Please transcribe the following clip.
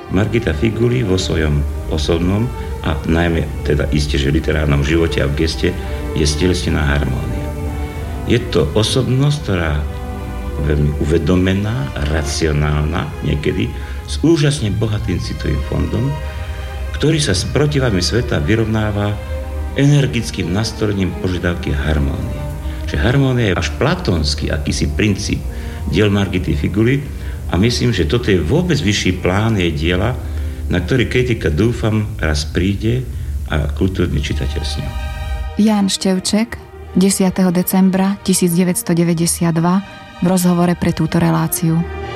Margita Figuli vo svojom osobnom a najmä teda iste, že literárnom živote a v geste je stelesnená harmónia. Je to osobnosť, ktorá veľmi uvedomená, racionálna niekedy, s úžasne bohatým citovým fondom, ktorý sa s protivami sveta vyrovnáva energickým nastolením požiadavky harmónie. Že harmónia je až platónsky akýsi princíp diel Margity Figuli a myslím, že toto je vôbec vyšší plán jej diela, na ktorý kritika, dúfam, raz príde a kultúrny čitateľ s ňou. Ján Števček 10. decembra 1992 v rozhovore pre túto reláciu.